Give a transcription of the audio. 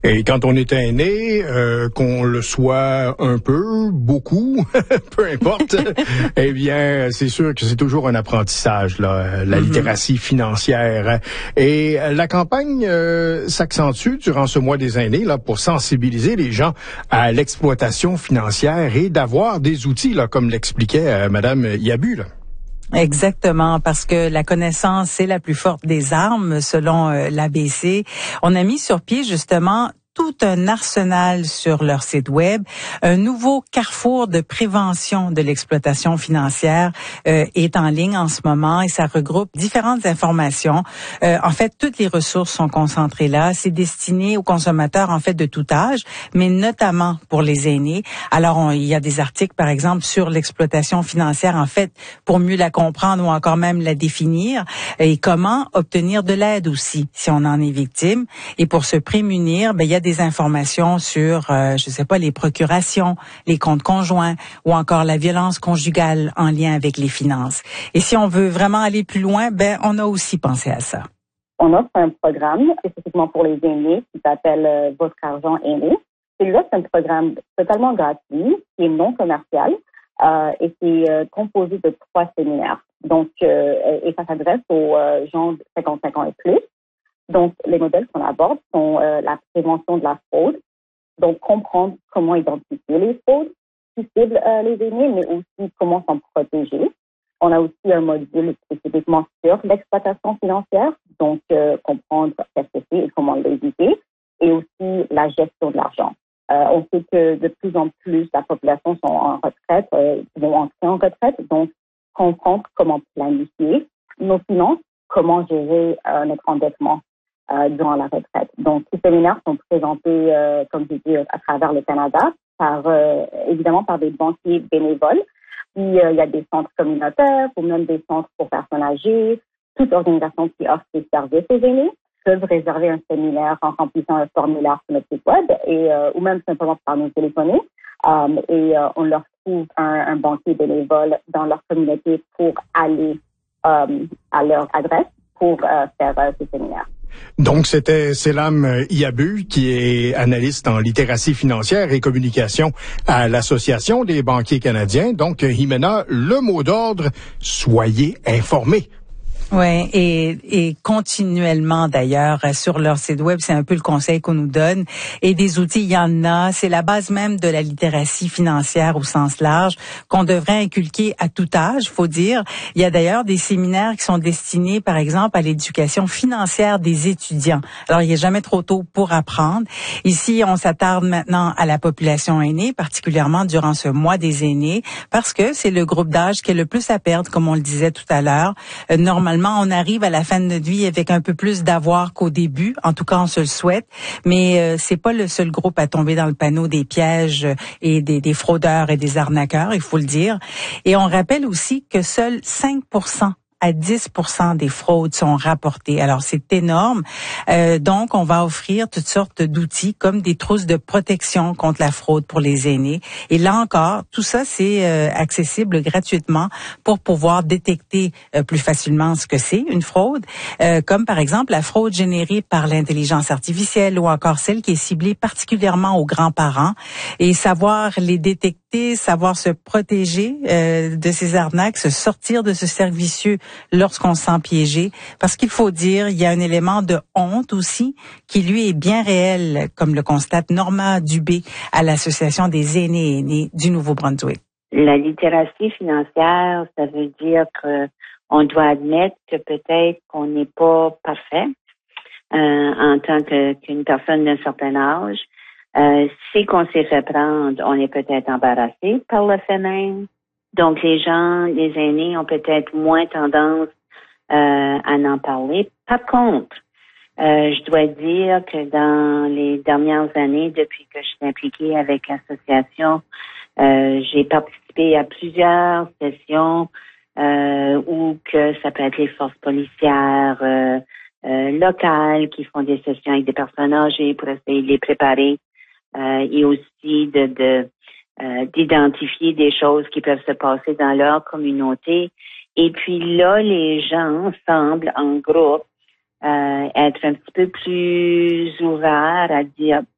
Et quand on est aîné, qu'on le soit un peu, beaucoup, peu importe, eh bien, c'est sûr que c'est toujours un apprentissage, là, la littératie financière. Et la campagne s'accentue durant ce mois des aînés là pour sensibiliser les gens à l'exploitation financière et d'avoir des outils, là, comme l'expliquait Madame Yabu, là. Exactement, parce que la connaissance, c'est la plus forte des armes, selon l'ABC. On a mis sur pied, justement, tout un arsenal sur leur site web, un nouveau carrefour de prévention de l'exploitation financière est en ligne en ce moment et ça regroupe différentes informations. En fait, toutes les ressources sont concentrées là. C'est destiné aux consommateurs, en fait, de tout âge, mais notamment pour les aînés. Alors, il y a des articles, par exemple, sur l'exploitation financière, en fait, pour mieux la comprendre ou encore même la définir et comment obtenir de l'aide aussi si on en est victime. Et pour se prémunir, il y a des informations sur, les procurations, les comptes conjoints ou encore la violence conjugale en lien avec les finances. Et si on veut vraiment aller plus loin, on a aussi pensé à ça. On offre un programme spécifiquement pour les aînés qui s'appelle Votre argent aîné. Celui-là, c'est un programme totalement gratuit, qui est non commercial et qui est composé de 3 séminaires. Donc, et ça s'adresse aux gens de 55 ans et plus. Donc, les modèles qu'on aborde sont la prévention de la fraude, donc comprendre comment identifier les fraudes qui ciblent les aînés, mais aussi comment s'en protéger. On a aussi un module spécifiquement sur l'exploitation financière, donc comprendre qu'est-ce que c'est et comment l'éviter, et aussi la gestion de l'argent. On sait que de plus en plus, la population sont en retraite, vont entrer en retraite, donc comprendre comment planifier nos finances, comment gérer notre endettement durant la retraite. Donc, ces séminaires sont présentés, comme je dis, à travers le Canada, évidemment par des banquiers bénévoles. Puis, il y a des centres communautaires ou même des centres pour personnes âgées. Toute organisation qui offre des services aux aînés peuvent réserver un séminaire en remplissant un formulaire sur notre site web ou même simplement par nous téléphoner. On leur trouve un banquier bénévole dans leur communauté pour aller à leur adresse pour faire ces séminaires. Donc, c'était Selam Yabu, qui est analyste en littératie financière et communication à l'Association des banquiers canadiens. Donc, Jimena, le mot d'ordre, soyez informés. Oui, et continuellement d'ailleurs sur leur site web, c'est un peu le conseil qu'on nous donne. Et des outils, il y en a. C'est la base même de la littératie financière au sens large qu'on devrait inculquer à tout âge, faut dire. Il y a d'ailleurs des séminaires qui sont destinés, par exemple, à l'éducation financière des étudiants. Alors, il n'est jamais trop tôt pour apprendre. Ici, on s'attarde maintenant à la population aînée, particulièrement durant ce mois des aînés, parce que c'est le groupe d'âge qui est le plus à perdre, comme on le disait tout à l'heure. Normalement, on arrive à la fin de notre vie avec un peu plus d'avoir qu'au début. En tout cas, on se le souhaite. Mais c'est pas le seul groupe à tomber dans le panneau des pièges et des fraudeurs et des arnaqueurs, il faut le dire. Et on rappelle aussi que seuls 5% à 10% des fraudes sont rapportées. Alors, c'est énorme. Donc, on va offrir toutes sortes d'outils comme des trousses de protection contre la fraude pour les aînés. Et là encore, tout ça, c'est accessible gratuitement pour pouvoir détecter plus facilement ce que c'est une fraude, comme par exemple la fraude générée par l'intelligence artificielle ou encore celle qui est ciblée particulièrement aux grands-parents. Et savoir les détecter, savoir se protéger de ces arnaques, se sortir de ce cercle vicieux lorsqu'on se sent piégé, parce qu'il faut dire, il y a un élément de honte aussi qui lui est bien réel, comme le constate Norma Dubé à l'Association des aînés et aînées du Nouveau-Brunswick. La littératie financière, ça veut dire qu'on doit admettre que peut-être qu'on n'est pas parfait en tant qu'une personne d'un certain âge. Si qu'on s'est fait prendre, on est peut-être embarrassé par le fait même. Donc, les aînés ont peut-être moins tendance à en parler. Par contre, je dois dire que dans les dernières années, depuis que je suis impliquée avec l'association, j'ai participé à plusieurs sessions où que ça peut être les forces policières locales qui font des sessions avec des personnes âgées pour essayer de les préparer et aussi d'identifier des choses qui peuvent se passer dans leur communauté. Et puis là, les gens semblent en groupe être un petit peu plus ouverts à dire